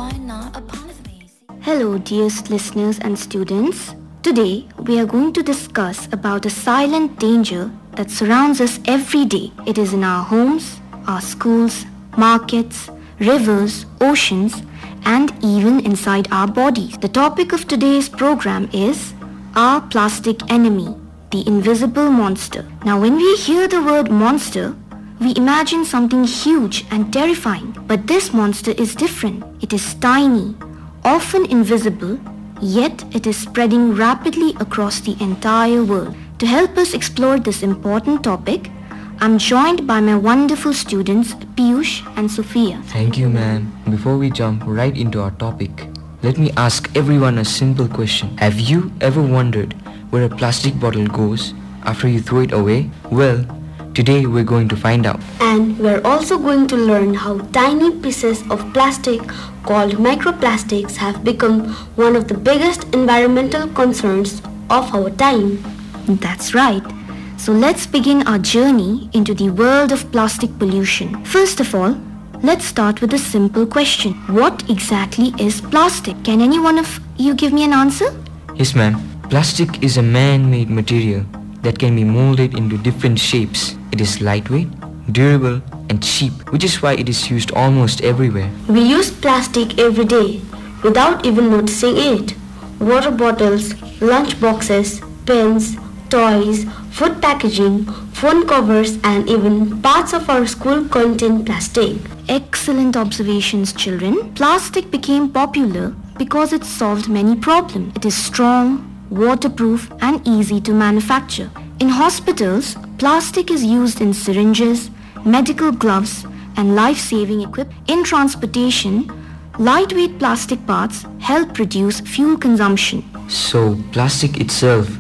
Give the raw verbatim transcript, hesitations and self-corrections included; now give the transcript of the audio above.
Hello, dear listeners and students. Today, we are going to discuss about a silent danger that surrounds us every day. It is in our homes, our schools, markets, rivers, oceans, and even inside our bodies. The topic of today's program is our plastic enemy, the invisible monster. Now, when we hear the word monster, we imagine something huge and terrifying. But this monster is different. It is tiny, often invisible, yet it is spreading rapidly across the entire world. To help us explore this important topic, I'm joined by my wonderful students Piyush and Sophia. Thank you, ma'am. Before we jump right into our topic, let me ask everyone a simple question. Have you ever wondered where a plastic bottle goes after you throw it away? Well, today we're going to find out. And we're also going to learn how tiny pieces of plastic called microplastics have become one of the biggest environmental concerns of our time. That's right. So let's begin our journey into the world of plastic pollution. First of all, let's start with a simple question. What exactly is plastic? Can any one of you give me an answer? Yes, ma'am. Plastic is a man-made material that can be molded into different shapes. It is lightweight, durable, and cheap, which is why it is used almost everywhere. We use plastic every day without even noticing it. Water bottles, lunch boxes, pens, toys, food packaging, phone covers, and even parts of our school contain plastic. Excellent observations, children. Plastic became popular because it solved many problems. It is strong, waterproof, and easy to manufacture. In hospitals, plastic is used in syringes, medical gloves, and life-saving equipment. In transportation, lightweight plastic parts help reduce fuel consumption. So, plastic itself